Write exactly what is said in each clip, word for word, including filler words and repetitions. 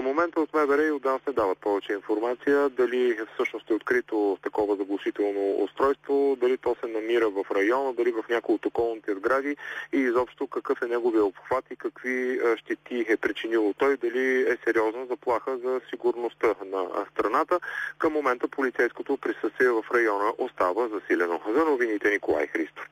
момента от МВР и от ДАНС не дават повече информация дали всъщност е открито такова заглушително устройство, дали то се намира в района, дали в някои от околните сгради и изобщо какъв е неговия обхват и какви щети е причинило той, дали е сериозна заплаха за сигурността на страната. Към момента полицейското присъствие в района остава засилено. За новините Николай Христов.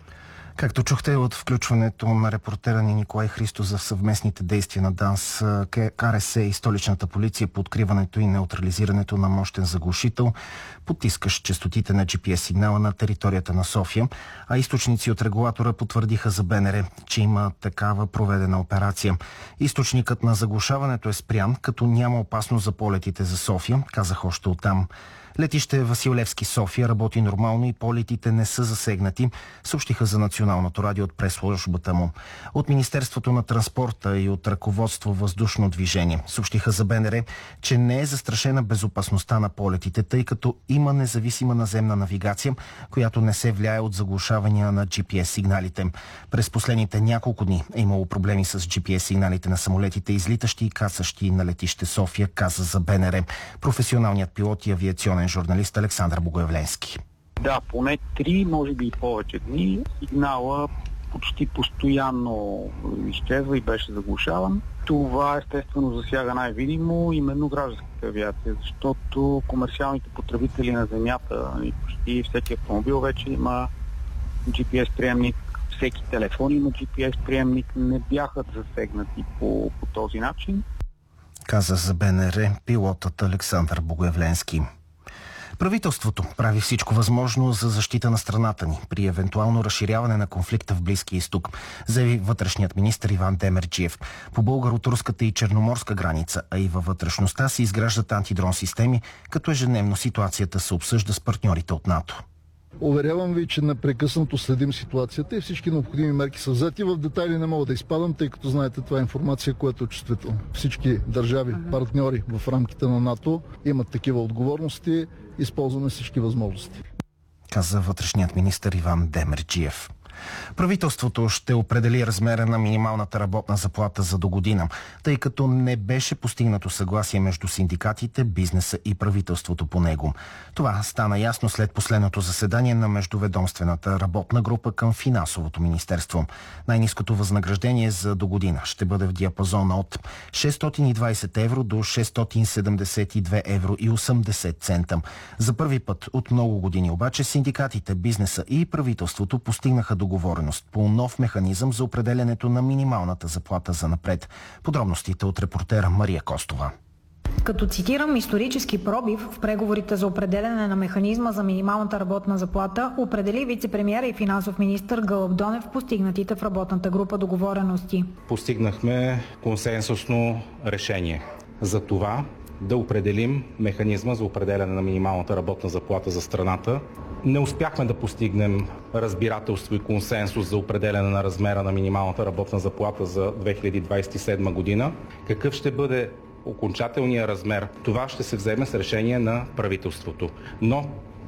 Както чухте от включването на репортера ни Николай Христов за съвместните действия на ДАНС, КРС и столичната полиция по откриването и неутрализирането на мощен заглушител, потискащ честотите на джи пи ес сигнала на територията на София, а източници от регулатора потвърдиха за БНР, че има такава проведена операция. Източникът на заглушаването е спрян, като няма опасност за полетите за София, казах още оттам. Летище Васил Левски София работи нормално и полетите не са засегнати, съобщиха за Националното радио от прес-службата му. От Министерството на транспорта и от ръководство въздушно движение съобщиха за БНР, че не е застрашена безопасността на полетите, тъй като има независима наземна навигация, която не се влияе от заглушавания на джи пи ес сигналите. През последните няколко дни е имало проблеми с джи пи ес сигналите на самолетите, излитащи и кацащи на летище София, каза за БНР професионалният пилот и авиационен журналист Александър Богоявленски. Да, поне три, може би и повече дни, сигнала почти постоянно изчезва и беше заглушаван. Това естествено засяга най-видимо именно гражданската авиация, защото комерциалните потребители на земята и почти всеки автомобил вече има джи пи ес приемник, всеки телефон има джи пи ес приемник, не бяха засегнати по, по този начин. Каза за БНР пилотът Александър Богоявленски. Правителството прави всичко възможно за защита на страната ни при евентуално разширяване на конфликта в Близкия изток, заяви вътрешният министър Иван Демерджиев. По българо-турската и черноморска граница, а и във вътрешността се изграждат антидрон системи, като ежедневно ситуацията се обсъжда с партньорите от НАТО. Уверявам ви, че непрекъснато следим ситуацията и всички необходими мерки са взети. В детайли не мога да изпадам, тъй като знаете, това е информация, която е чувствителна. Всички държави, партньори в рамките на НАТО имат такива отговорности. Използваме всички възможности. Каза вътрешният министър Иван Демерджиев. Правителството ще определи размера на минималната работна заплата за догодина, тъй като не беше постигнато съгласие между синдикатите, бизнеса и правителството по него. Това стана ясно след последното заседание на междуведомствената работна група към финансовото министерство. Най-ниското възнаграждение за догодина ще бъде в диапазона от шестстотин и двадесет евро до шестстотин седемдесет и две евро и осемдесет цента. За първи път от много години обаче синдикатите, бизнеса и правителството постигнаха договореност по нов механизъм за определянето на минималната заплата за напред. Подробностите от репортера Мария Костова. Като цитирам исторически пробив в преговорите за определяне на механизма за минималната работна заплата, определи вице-премиера и финансов министър Гълъб Донев постигнатите в работната група договорености. Постигнахме консенсусно решение за това да определим механизма за определяне на минималната работна заплата за страната. Не успяхме да постигнем разбирателство и консенсус за определяне на размера на минималната работна заплата за две хиляди двадесет и седма година. Какъв ще бъде окончателният размер? Това ще се вземе с решение на правителството. Но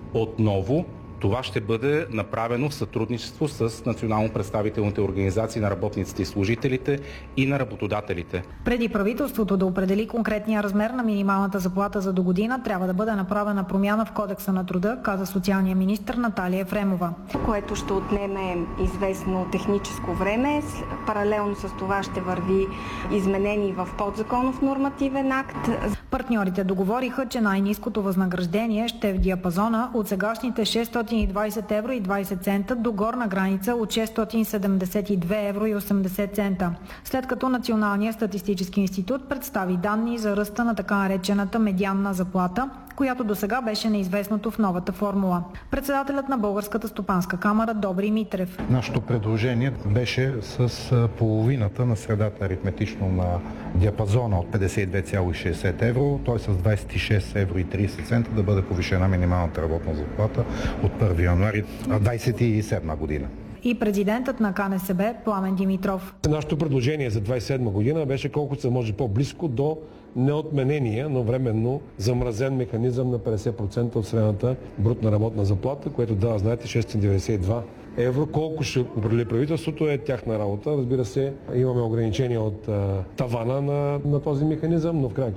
отново това ще бъде направено в сътрудничество с национално представителните организации на работниците и служителите и на работодателите. Преди правителството да определи конкретния размер на минималната заплата за догодина, трябва да бъде направена промяна в Кодекса на труда, каза социалния министър Наталия Ефремова. Което ще отнеме известно техническо време. Паралелно с това ще върви изменение в подзаконов нормативен акт. Партньорите договориха, че най-ниското възнаграждение ще е в диапазона от сегашните шестстотин и двадесет евро и двадесет цента до горна граница от шестстотин седемдесет и две евро и осемдесет цента. След като Националният статистически институт представи данни за ръста на така наречената медианна заплата, която досега беше неизвестното в новата формула. Председателят на Българската стопанска камара Добри Митрев. Нашето предложение беше с половината на средата аритметично на диапазона от петдесет и две цяло и шестдесет евро, т.е. с двадесет и шест евро и тридесет цента да бъде повишена минималната работна заплата от първи януари двадесет и седма година. И президентът на Ка Не Се Бе Пламен Димитров. Нашето предложение за двадесет и седма година беше колкото се може по-близко до неотменения, но временно замразен механизъм на петдесет процента от средната брутна работна заплата, което дава, знаете, шестстотин деветдесет и два евро. Колко ще определи правителството е тяхна работа. Разбира се, имаме ограничения от а, тавана на, на този механизъм, но в крайна